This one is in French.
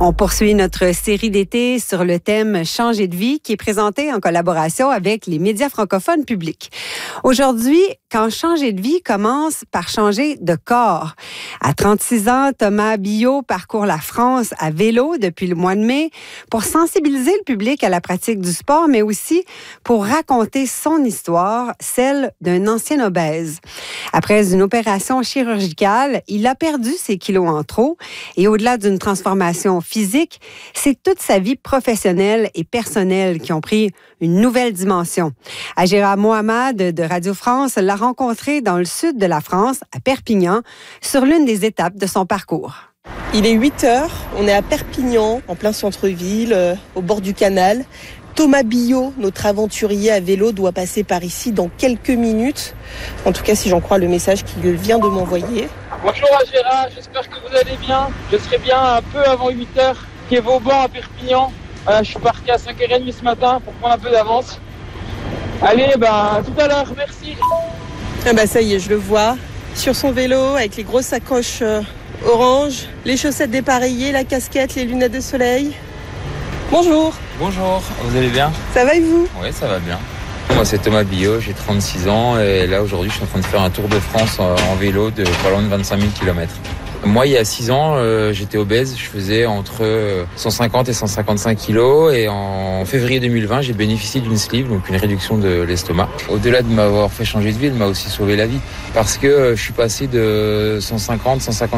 On poursuit notre série d'été sur le thème « Changer de vie » qui est présenté en collaboration avec les médias francophones publics. Aujourd'hui, quand changer de vie commence par changer de corps. À 36 ans, Thomas Billot parcourt la France à vélo depuis le mois de mai pour sensibiliser le public à la pratique du sport, mais aussi pour raconter son histoire, celle d'un ancien obèse. Après une opération chirurgicale, il a perdu ses kilos en trop et au-delà d'une transformation physique, c'est toute sa vie professionnelle et personnelle qui ont pris une nouvelle dimension. Agera Mohamed de Radio France l'a rencontré dans le sud de la France, à Perpignan, sur l'une des étapes de son parcours. Il est 8h, on est à Perpignan, en plein centre-ville, au bord du canal. Thomas Billot, notre aventurier à vélo, doit passer par ici dans quelques minutes. En tout cas, si j'en crois le message qu'il vient de m'envoyer. Bonjour à Gérard, j'espère que vous allez bien. Je serai bien un peu avant 8h, quai Vauban à Perpignan. Voilà, je suis parti à 5h30 ce matin pour prendre un peu d'avance. Allez, à tout à l'heure, merci. Ça y est, je le vois. Sur son vélo, avec les grosses sacoches orange, les chaussettes dépareillées, la casquette, les lunettes de soleil. Bonjour. Bonjour, vous allez bien? Ça va et vous? Oui, ça va bien. Moi, c'est Thomas Billot, j'ai 36 ans et là, aujourd'hui, je suis en train de faire un tour de France en vélo de pas loin de 25 000 km. Moi, il y a 6 ans, j'étais obèse. Je faisais entre 150 et 155 kilos. Et en février 2020, j'ai bénéficié d'une sleeve, donc une réduction de l'estomac. Au-delà de m'avoir fait changer de vie, elle m'a aussi sauvé la vie. Parce que je suis passé de 150, 155